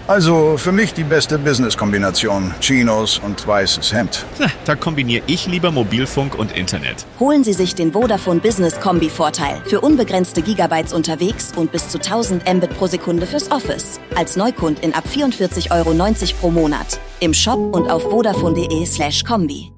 Also für mich die beste Business-Kombination. Chinos und weißes Hemd. Na, da kombiniere ich lieber Mobilfunk und Internet. Holen Sie sich den Vodafone Business Kombi-Vorteil. Für unbegrenzte Gigabytes unterwegs und bis zu 1000 Mbit pro Sekunde fürs Office. Als Neukundin ab 44,90 € pro Monat. Im Shop und auf vodafone.de/kombi.